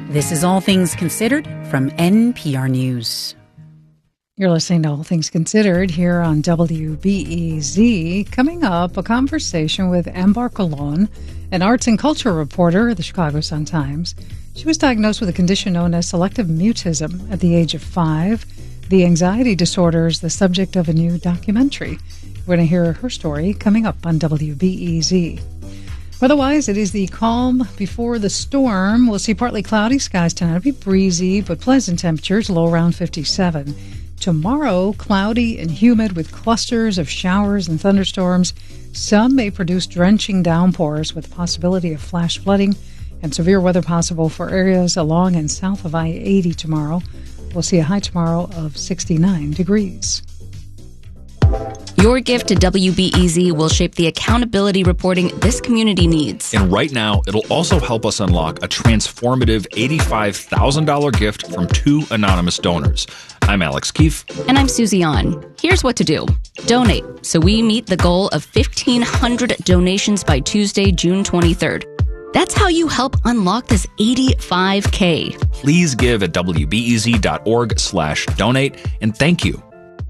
This is All Things Considered from NPR News. You're listening to All Things Considered here on WBEZ. Coming up, a conversation with Ambar Colon, an arts and culture reporter at the Chicago Sun-Times. She was diagnosed with a condition known as selective mutism at the age of 5. The anxiety disorder is the subject of a new documentary. We're going to hear her story coming up on WBEZ. Otherwise, it is the calm before the storm. We'll see partly cloudy skies tonight. It'll be breezy, but pleasant temperatures, low around 57. Tomorrow, cloudy and humid with clusters of showers and thunderstorms. Some may produce drenching downpours with possibility of flash flooding and severe weather possible for areas along and south of I-80 tomorrow. We'll see a high tomorrow of 69 degrees. Your gift to WBEZ will shape the accountability reporting this community needs. And right now, it'll also help us unlock a transformative $85,000 gift from 2 anonymous donors. I'm Alex Keefe. And I'm Susie An. Here's what to do. Donate so we meet the goal of 1,500 donations by Tuesday, June 23rd. That's how you help unlock this $85K. Please give at WBEZ.org/donate, and thank you.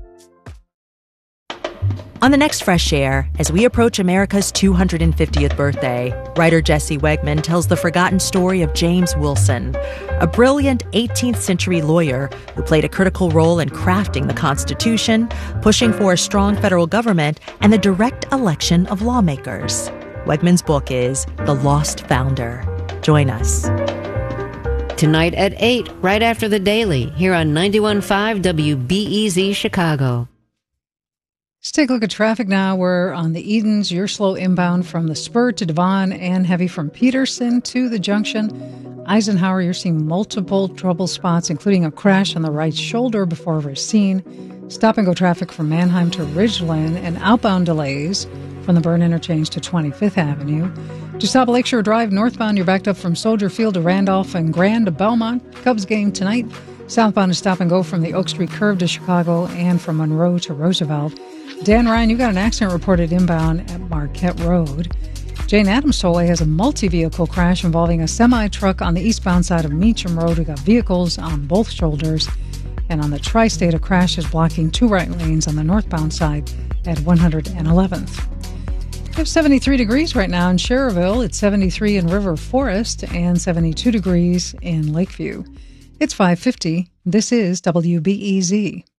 On the next Fresh Air, as we approach America's 250th birthday, writer Jesse Wegman tells the forgotten story of James Wilson, a brilliant 18th century lawyer who played a critical role in crafting the Constitution, pushing for a strong federal government, and the direct election of lawmakers. Wegman's book is The Lost Founder. Join us. Tonight at 8, right after the Daily, here on 91.5 WBEZ Chicago. Let's take a look at traffic now. We're on the Edens. You're slow inbound from the Spur to Devon and heavy from Peterson to the Junction. Eisenhower, you're seeing multiple trouble spots, including a crash on the right shoulder before Racine. Stop-and-go traffic from Manheim to Ridgeland and outbound delays from the Byrne Interchange to 25th Avenue. To stop Lakeshore Drive northbound, you're backed up from Soldier Field to Randolph and Grand to Belmont. Cubs game tonight. Southbound is stop-and-go from the Oak Street curve to Chicago and from Monroe to Roosevelt. Dan Ryan, you got an accident reported inbound at Marquette Road. Jane Addams Tollway has a multi-vehicle crash involving a semi-truck on the eastbound side of Meacham Road. We got vehicles on both shoulders. And on the Tri-State, a crash is blocking 2 right lanes on the northbound side at 111th. We have 73 degrees right now in Cherville. It's 73 in River Forest and 72 degrees in Lakeview. It's 5:50. This is WBEZ.